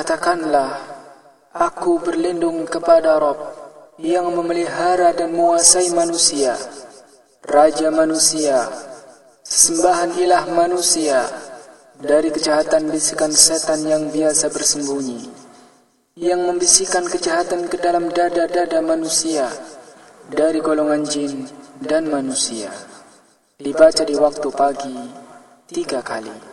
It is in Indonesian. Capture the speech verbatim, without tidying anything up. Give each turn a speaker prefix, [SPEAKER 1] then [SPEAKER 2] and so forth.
[SPEAKER 1] Katakanlah, aku berlindung kepada Rabb yang memelihara dan menguasai manusia, Raja manusia, sesembahan ilah manusia, dari kejahatan bisikan setan yang biasa bersembunyi, yang membisikkan kejahatan ke dalam dada-dada manusia, dari golongan jin dan manusia. Dibaca di waktu pagi tiga kali.